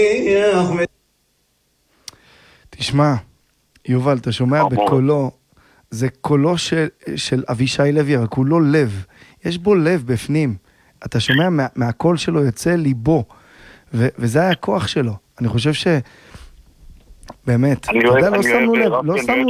תשמע, יובל, אתה שומע בקולו, זה קולו של אבישי לוי, אבל כולו לב. יש בו לב בפנים. אתה שומע מהקול שלו יוצא ליבו, וזה היה הכוח שלו. אני חושב באמת, אתה יודע, לא שמנו